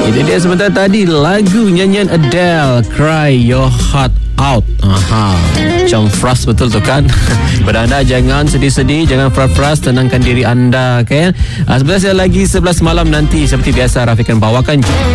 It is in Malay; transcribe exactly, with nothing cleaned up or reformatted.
Itu dia sebentar tadi lagu nyanyian Adele, Cry Your Heart Out. Aha, macam fras betul tu kan. Pada anda jangan sedih-sedih, jangan fras-fras, tenangkan diri anda kan. Ah, sebentar saya lagi sebelas malam nanti seperti biasa Rafiq akan bawakan